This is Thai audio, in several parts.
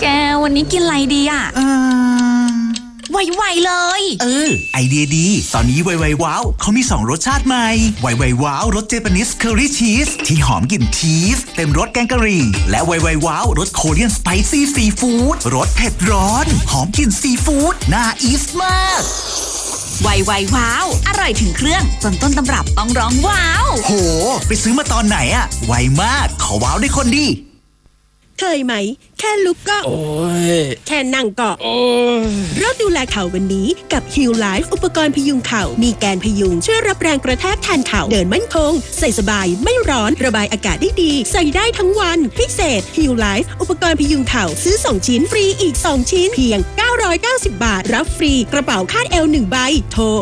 แกวันนี้กินอะไรดีอ่ะไวๆเลยไอเดียดีตอนนี้ไวๆว้าวเขามี2รสชาติใหม่ไวๆว้าวรสเจแปนิสเคอรี่ชีสที่หอมกลิ่นชีสเต็มรสแกงกะหรี่และไวๆว้าวรสโคเรียนสไปซี่ซีฟู้ดรสเผ็ดร้อนหอมกลิ่นซีฟู้ดน่าอีสมากไวๆว้าวอร่อยถึงเครื่องจนต้นตำรับต้องร้องว้าวโหไปซื้อมาตอนไหนอะไวมากขอว้าวด้วยคนดิเคยไหมแค่ลุกก็แค่นั่งก็เริ่มดูแลเข่าวันนี้กับ Heal Life อุปกรณ์พยุงเข่ามีแกนพยุงช่วยรับแรงกระแทกแทนเข่าเดินมั่นคงใส่สบายไม่ร้อนระบายอากาศได้ดีใส่ได้ทั้งวันพิเศษ Heal Life อุปกรณ์พยุงเข่าซื้อ2ชิ้นฟรีอีก2ชิ้นเพียง990 บาทรับฟรีกระเป๋าคาดเอว1ใบโทร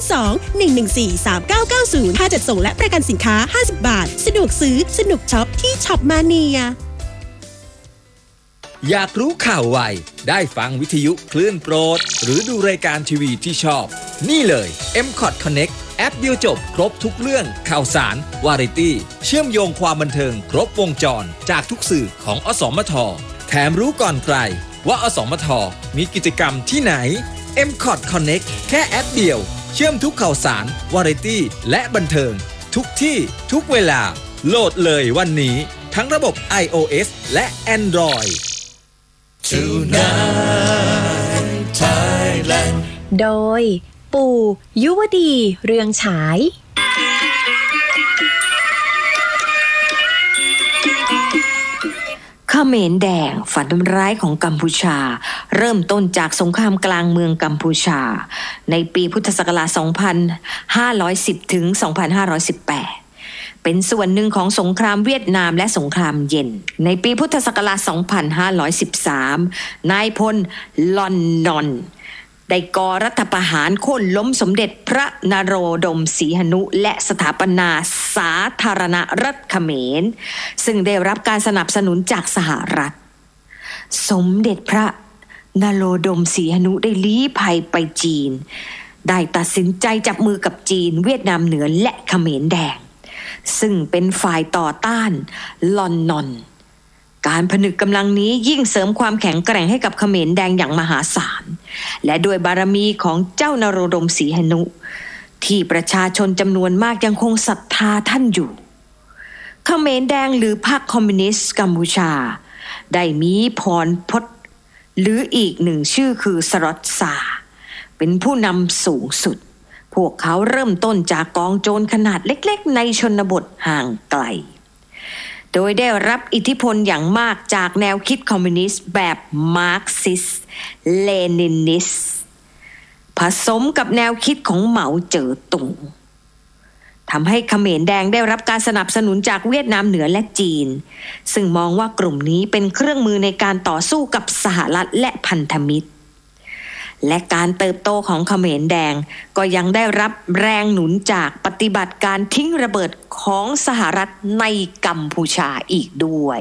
02-114-3990ค่าจัดส่งและประกันสินค้า50 บาทสะดวกซื้อสนุกช็อปที่ช็อปมาเนียอยากรู้ข่าวไวได้ฟังวิทยุคลื่นโปรดหรือดูรายการทีวีที่ชอบนี่เลย MCOT Connect แอปเดียวจบครบทุกเรื่องข่าวสารวาไรตี้เชื่อมโยงความบันเทิงครบวงจรจากทุกสื่อของอสมทแถมรู้ก่อนใครว่าอสมทมีกิจกรรมที่ไหน MCOT Connect แค่แอปเดียวเชื่อมทุกข่าวสารวาไรตี้และบันเทิงทุกที่ทุกเวลาโหลดเลยวันนี้ทั้งระบบ iOS และ Android Tonight Thailand โดยปู่ยุวดีเรืองฉายเขมรแดงฝันร้ายของกัมพูชาเริ่มต้นจากสงครามกลางเมืองกัมพูชาในปีพุทธศักราช 2510 ถึง 2518เป็นส่วนหนึ่งของสงครามเวียดนามและสงครามเย็นในปีพุทธศักราช 2513 นายพลลอนนอนได้ก่อรัฐประหารโค่นล้มสมเด็จพระนโรดมศรีหนุและสถาปนาสาธารณรัฐเขมรซึ่งได้รับการสนับสนุนจากสหรัฐสมเด็จพระนโรดมศรีหนุได้ลี้ภัยไปจีนได้ตัดสินใจจับมือกับจีนเวียดนามเหนือและเขมรแดงซึ่งเป็นฝ่ายต่อต้านลอนนอนการผนึกกำลังนี้ยิ่งเสริมความแข็งแกร่งให้กับเขมรแดงอย่างมหาศาลและด้วยบารมีของเจ้านโรดมศรีหนุที่ประชาชนจำนวนมากยังคงศรัทธาท่านอยู่เขมรแดงหรือพรรคคอมมิวนิสต์กัมพูชาได้มีพรพจน์หรืออีกหนึ่งชื่อคือสรอตซาเป็นผู้นำสูงสุดพวกเขาเริ่มต้นจากกองโจรขนาดเล็กๆในชนบทห่างไกลโดยได้รับอิทธิพลอย่างมากจากแนวคิดคอมมิวนิสต์แบบมาร์กซิสเลนินิสผสมกับแนวคิดของเหมาเจ๋อตุงทำให้เขมรแดงได้รับการสนับสนุนจากเวียดนามเหนือและจีนซึ่งมองว่ากลุ่มนี้เป็นเครื่องมือในการต่อสู้กับสหรัฐและพันธมิตรและการเติบโตของเขมรแดงก็ยังได้รับแรงหนุนจากปฏิบัติการทิ้งระเบิดของสหรัฐในกัมพูชาอีกด้วย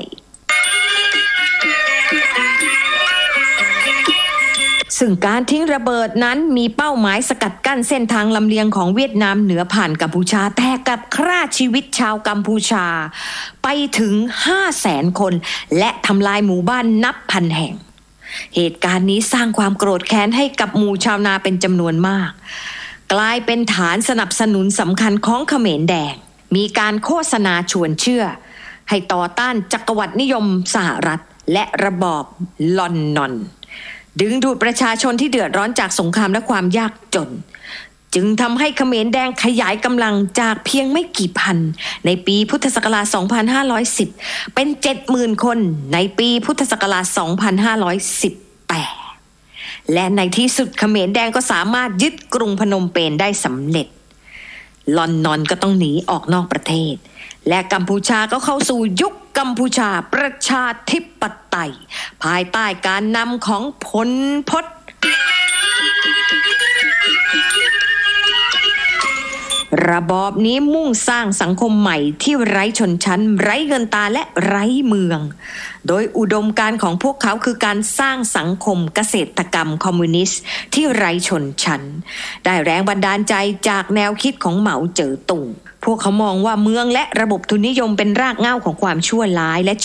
ซึ่งการทิ้งระเบิดนั้นมีเป้าหมายสกัดกั้นเส้นทางลำเลียงของเวียดนามเหนือผ่านกัมพูชาแต่กับฆ่าชีวิตชาวกัมพูชาไปถึง 500,000 คนและทำลายหมู่บ้านนับพันแห่งเหตุการณ์นี้สร้างความโกรธแค้นให้กับหมู่ชาวนาเป็นจำนวนมากกลายเป็นฐานสนับสนุนสำคัญของเขมรแดงมีการโฆษณาชวนเชื่อให้ต่อต้านจักรวรรดินิยมสหรัฐและระบอบลอนนอนดึงดูดประชาชนที่เดือดร้อนจากสงครามและความยากจนจึงทำให้เขมรแดงขยายกำลังจากเพียงไม่กี่พันในปีพุทธศักราช 2510 เป็น 70,000 คนในปีพุทธศักราช 2518 และในที่สุดเขมรแดงก็สามารถยึดกรุงพนมเปญได้สำเร็จลอนนอนก็ต้องหนีออกนอกประเทศและกัมพูชาก็เข้าสู่ยุคกัมพูชาประชาธิปไตยภายใต้การนำของพลพต ระบอบนี้มุ่งสร้างสังคมใหม่ที่ไร้ชนชั้นไร้เงินตาและไร้เมืองโดยอุดมการณ์ของพวกเขาคือการสร้างสังคมเกษตรกรรมคอมมิวนิสต์ที่ไร้ชนชั้นได้แรงบันดาลใจจากแนวคิดของเหมาเจ๋อตุงพวกเขามองว่าเมืองและระบบทุนนิยมเป็นรากเหง้าของความชั่วร้ายและ